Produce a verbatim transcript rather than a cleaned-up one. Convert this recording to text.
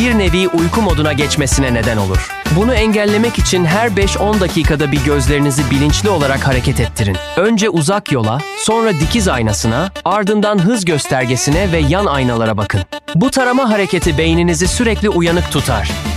bir nevi uyku moduna geçmesine neden olur. Bunu engellemek için her beş on dakikada bir gözlerinizi bilinçli olarak hareket ettirin. Önce uzak yola, sonra dikiz aynasına, ardından hız göstergesine ve yan aynalara bakın. Bu tarama hareketi beyninizi sürekli uyanık tutar.